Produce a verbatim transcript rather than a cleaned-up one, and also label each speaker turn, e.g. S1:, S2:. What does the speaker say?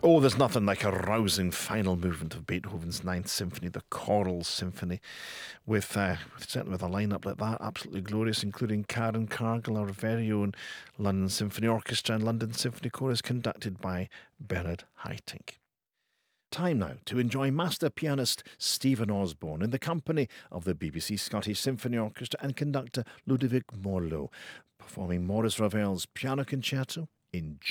S1: Oh, there's nothing like a rousing final movement of Beethoven's Ninth Symphony, the Choral Symphony, with uh, certainly with a lineup like that, absolutely glorious, including Karen Cargill, our very own London Symphony Orchestra and London Symphony Chorus, conducted by Bernard Haitink. Time now to enjoy master pianist Stephen Osborne in the company of the B B C Scottish Symphony Orchestra and conductor Ludovic Morlot, performing Maurice Ravel's Piano Concerto in G.